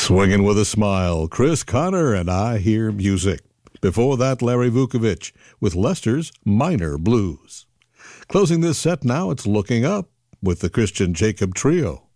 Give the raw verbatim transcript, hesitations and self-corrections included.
Swinging with a Smile, Chris Connor and I Hear Music. Before that, Larry Vukovich with Lester's Minor Blues. Closing this set now, it's Looking Up with the Christian Jacob Trio.